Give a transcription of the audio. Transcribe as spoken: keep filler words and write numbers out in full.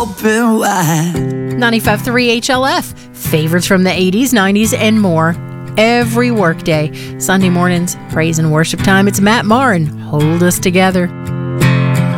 open wide. ninety-five point three H L F, favorites from the eighties, nineties, and more. Every workday, Sunday mornings, praise and worship time. It's Matt Marin. Hold us together.